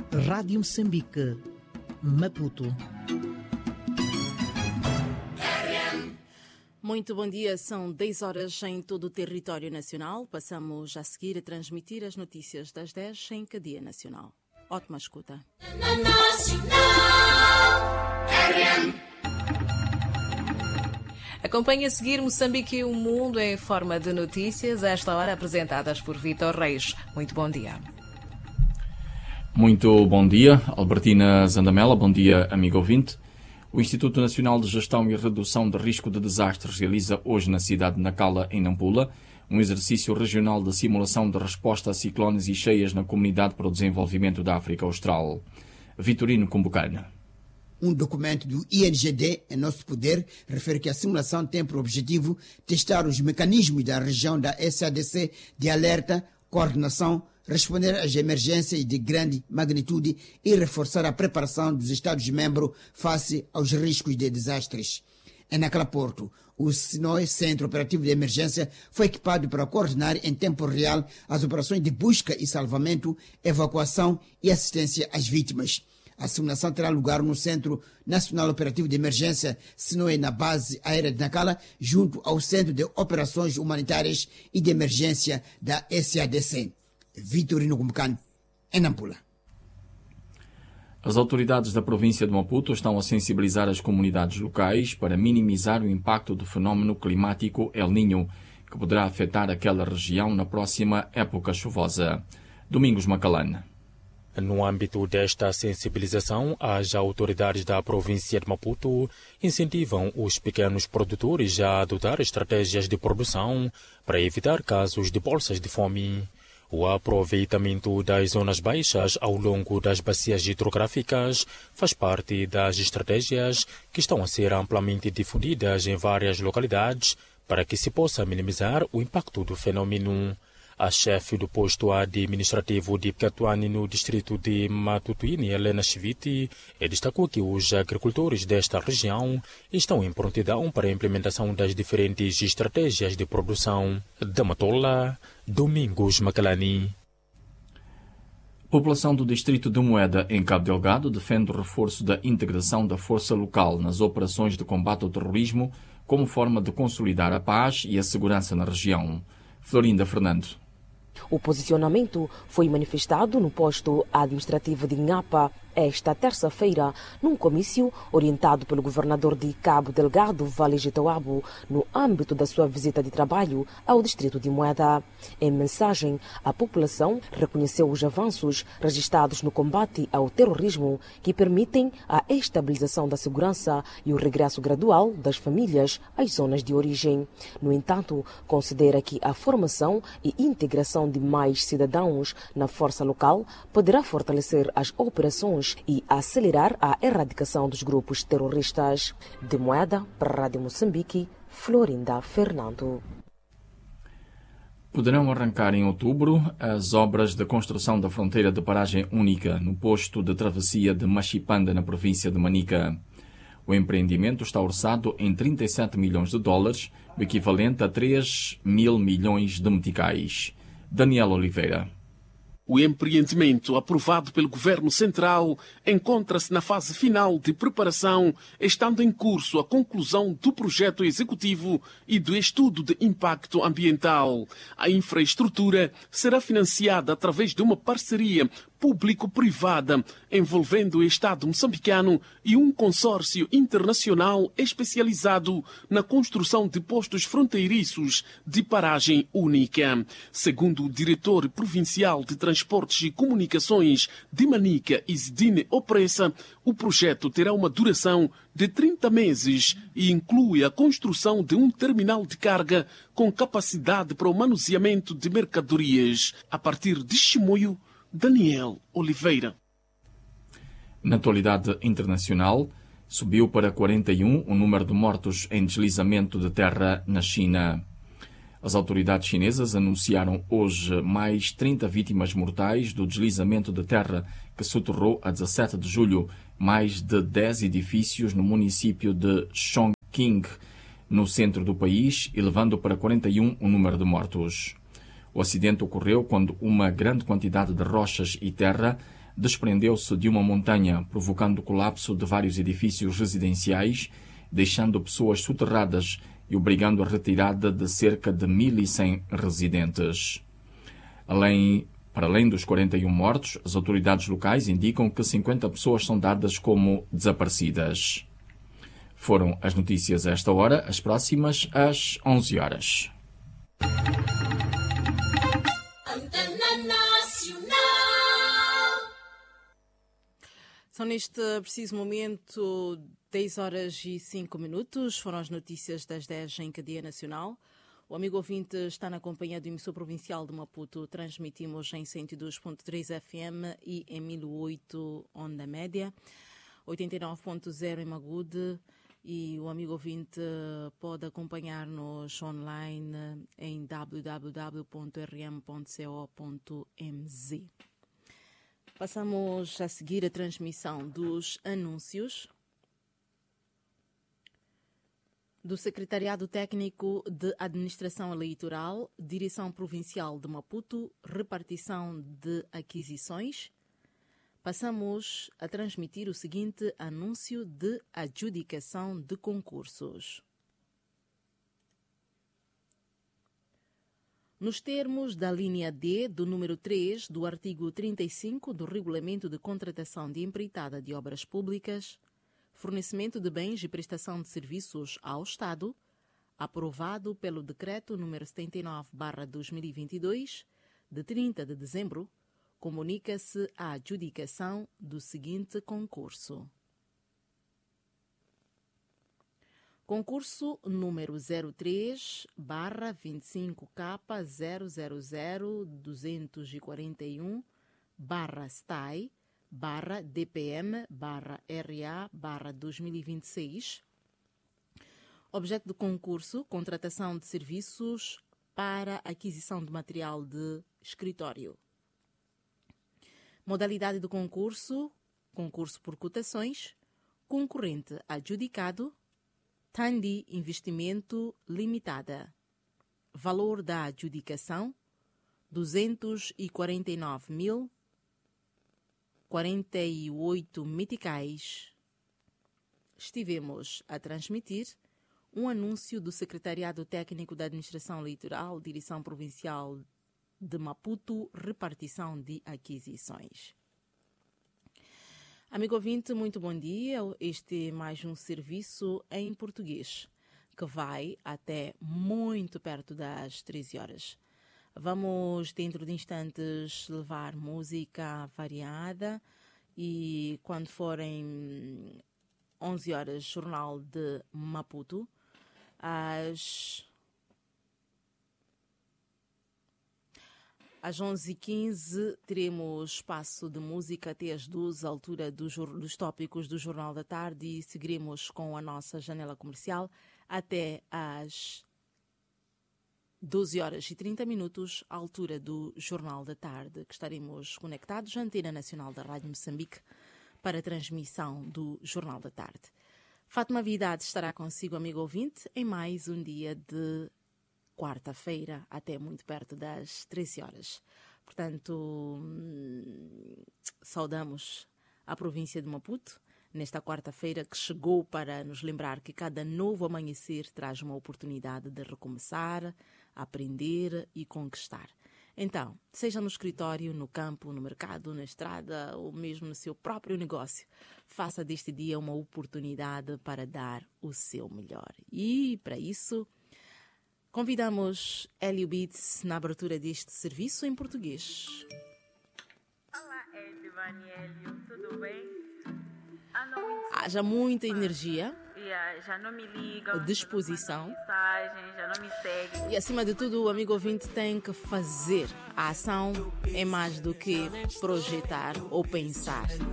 Rádio Moçambique, Maputo. Muito bom dia, são 10 horas em todo o território nacional. Passamos a seguir a transmitir as notícias das 10 em cadeia nacional. Ótima escuta. Acompanhe a seguir Moçambique e o Mundo em forma de notícias, a esta hora apresentadas por Vítor Reis. Muito bom dia. Muito bom dia, Albertina Zandamela. Bom dia, amigo ouvinte. O Instituto Nacional de Gestão e Redução de Risco de Desastres realiza hoje na cidade de Nacala, em Nampula, um exercício regional de simulação de resposta a ciclones e cheias na Comunidade para o Desenvolvimento da África Austral. Vitorino Kumbucana. Um documento do INGD em nosso poder refere que a simulação tem por objetivo testar os mecanismos da região da SADC de alerta, coordenação, responder às emergências de grande magnitude e reforçar a preparação dos Estados-membros face aos riscos de desastres. Em Nacala Porto, o SINOE, Centro Operativo de Emergência, foi equipado para coordenar em tempo real as operações de busca e salvamento, evacuação e assistência às vítimas. A simulação terá lugar no Centro Nacional Operativo de Emergência, SINOE, na base aérea de Nacala, junto ao Centro de Operações Humanitárias e de Emergência da SADC. Vitorino Kumbucana, em Nampula. As autoridades da província de Maputo estão a sensibilizar as comunidades locais para minimizar o impacto do fenómeno climático El Niño, que poderá afetar aquela região na próxima época chuvosa. Domingos Macalana. No âmbito desta sensibilização, as autoridades da província de Maputo incentivam os pequenos produtores a adotar estratégias de produção para evitar casos de bolsas de fome. O aproveitamento das zonas baixas ao longo das bacias hidrográficas faz parte das estratégias que estão a ser amplamente difundidas em várias localidades para que se possa minimizar o impacto do fenômeno. A chefe do posto administrativo de Pcatuani, no distrito de Matutuini, Helena Chiviti, destacou que os agricultores desta região estão em prontidão para a implementação das diferentes estratégias de produção. Da Matola, Domingos Macalani. A população do distrito de Moeda, em Cabo Delgado, defende o reforço da integração da força local nas operações de combate ao terrorismo como forma de consolidar a paz e a segurança na região. Florinda Fernando. O posicionamento foi manifestado no posto administrativo de Nhapa esta terça-feira, num comício orientado pelo governador de Cabo Delgado, Vale Gitauabo, no âmbito da sua visita de trabalho ao distrito de Moeda. Em mensagem, a população reconheceu os avanços registrados no combate ao terrorismo que permitem a estabilização da segurança e o regresso gradual das famílias às zonas de origem. No entanto, considera que a formação e integração de mais cidadãos na força local poderá fortalecer as operações e acelerar a erradicação dos grupos terroristas. De Moeda, para a Rádio Moçambique, Florinda Fernando. Poderão arrancar em outubro as obras de construção da fronteira de paragem única no posto de travessia de Machipanda, na província de Manica. O empreendimento está orçado em 37 milhões de dólares, o equivalente a 3 mil milhões de meticais. Daniel Oliveira. O empreendimento, aprovado pelo Governo Central, encontra-se na fase final de preparação, estando em curso a conclusão do projeto executivo e do estudo de impacto ambiental. A infraestrutura será financiada através de uma parceria público-privada envolvendo o Estado moçambicano e um consórcio internacional especializado na construção de postos fronteiriços de paragem única. Segundo o diretor provincial de Transportes e Comunicações de Manica, Isidine Opressa, o projeto terá uma duração de 30 meses e inclui a construção de um terminal de carga com capacidade para o manuseamento de mercadorias. A partir de Chimoio, Daniel Oliveira. Na atualidade internacional, subiu para 41 o número de mortos em deslizamento de terra na China. As autoridades chinesas anunciaram hoje mais 30 vítimas mortais do deslizamento de terra que soterrou a 17 de julho mais de 10 edifícios no município de Chongqing, no centro do país, elevando para 41 o número de mortos. O acidente ocorreu quando uma grande quantidade de rochas e terra desprendeu-se de uma montanha, provocando o colapso de vários edifícios residenciais, deixando pessoas soterradas e obrigando a retirada de cerca de 1.100 residentes. Para além dos 41 mortos, as autoridades locais indicam que 50 pessoas são dadas como desaparecidas. Foram as notícias a esta hora, as próximas às 11 horas. São neste preciso momento 10 horas e 5 minutos. Foram as notícias das 10 em cadeia nacional. O amigo ouvinte está na companhia do emissor provincial de Maputo. Transmitimos em 102.3 FM e em 1008 onda média, 89.0 em Magude. E o amigo ouvinte pode acompanhar-nos online em www.rm.co.mz. Passamos a seguir a transmissão dos anúncios do Secretariado Técnico de Administração Eleitoral, Direção Provincial de Maputo, Repartição de Aquisições. Passamos a transmitir o seguinte anúncio de adjudicação de concursos. Nos termos da linha D do número 3 do artigo 35 do Regulamento de Contratação de Empreitada de Obras Públicas, fornecimento de bens e prestação de serviços ao Estado, aprovado pelo Decreto número 79/2022, de 30 de dezembro, comunica-se a adjudicação do seguinte concurso. Concurso número 03/2005K000-240.1/DPM/RA/2026. Objeto do concurso: contratação de serviços para aquisição de material de escritório. Modalidade do concurso: concurso por cotações. Concorrente adjudicado: Tandi Investimento Limitada. Valor da adjudicação: 249.048 meticais. Estivemos a transmitir um anúncio do Secretariado Técnico da Administração Eleitoral, Direção Provincial de Maputo, Repartição de Aquisições. Amigo ouvinte, muito bom dia. Este é mais um serviço em português, que vai até muito perto das 13 horas. Vamos, dentro de instantes, levar música variada e, quando forem 11 horas, Jornal de Maputo, às 11h15 teremos espaço de música até às 12, altura dos tópicos do Jornal da Tarde, e seguiremos com a nossa janela comercial até às 12 horas e 30 minutos, altura do Jornal da Tarde, que estaremos conectados à Antena Nacional da Rádio Moçambique para a transmissão do Jornal da Tarde. Fátima Vidade estará consigo, amigo ouvinte, em mais um dia de quarta-feira, até muito perto das 13 horas. Portanto, saudamos a província de Maputo nesta quarta-feira, que chegou para nos lembrar que cada novo amanhecer traz uma oportunidade de recomeçar, aprender e conquistar. Então, seja no escritório, no campo, no mercado, na estrada ou mesmo no seu próprio negócio, faça deste dia uma oportunidade para dar o seu melhor. E, para isso, convidamos Hélio Beats na abertura deste serviço em português. Olá, Edvani Hélio, tudo bem? Haja muita energia, já não me ligam, disposição, mensagem, já não me seguem. E, acima de tudo, o amigo ouvinte tem que fazer. A ação é mais do que projetar ou pensar.